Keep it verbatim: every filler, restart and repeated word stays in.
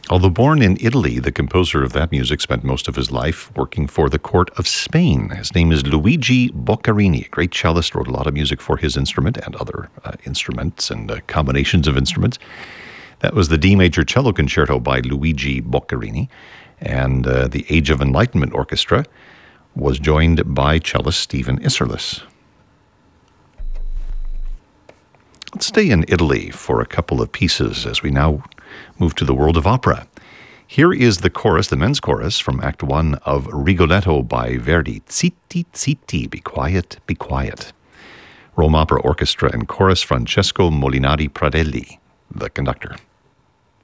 Although born in Italy, the composer of that music spent most of his life working for the court of Spain. His name is Luigi Boccherini, a great cellist, wrote a lot of music for his instrument and other uh, instruments and uh, combinations of instruments. That was the D major cello concerto by Luigi Boccherini, and uh, the Age of Enlightenment Orchestra was joined by cellist Stephen Isserlis. Let's stay in Italy for a couple of pieces as we now move to the world of opera. Here is the chorus, the men's chorus, from Act One of Rigoletto by Verdi. Zitti, zitti, be quiet, be quiet. Rome Opera Orchestra and Chorus, Francesco Molinari Pradelli, the conductor.